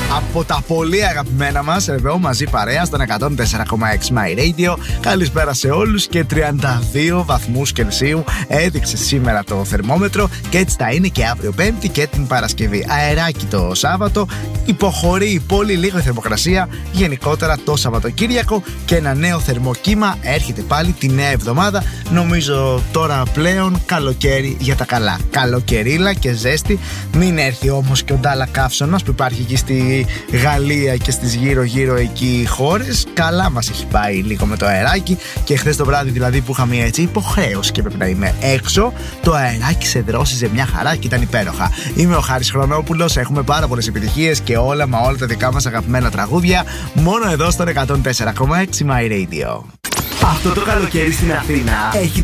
Από τα πολύ αγαπημένα μας, εδώ μαζί παρέα στον 104,6 My Radio. Καλησπέρα σε όλους και 32 βαθμούς Κελσίου έδειξε σήμερα το θερμόμετρο και έτσι θα είναι και αύριο Πέμπτη και την Παρασκευή. Αεράκι το Σάββατο, υποχωρεί πολύ λίγο η θερμοκρασία γενικότερα το Σαββατοκύριακο και ένα νέο θερμοκύμα έρχεται πάλι τη νέα εβδομάδα. Νομίζω τώρα πλέον καλοκαίρι για τα καλά. Καλοκαιρίλα και ζέστη. Μην έρθει όμως και ο ντάλα καύσωνας που υπάρχει εκεί στη Γαλλία και στις γύρω-γύρω εκεί χώρες. Καλά μας έχει πάει λίγο με το αεράκι και χθες το βράδυ δηλαδή που είχα μια έτσι υποχρέωση και πρέπει να είμαι έξω, το αεράκι σε δρόσιζε μια χαρά και ήταν υπέροχα. Είμαι ο Χάρης Χρονόπουλος, έχουμε πάρα πολλές επιτυχίες και όλα τα δικά μας αγαπημένα τραγούδια μόνο εδώ στο 104,6 My Radio. Αυτό το καλοκαίρι στην Αθήνα έχει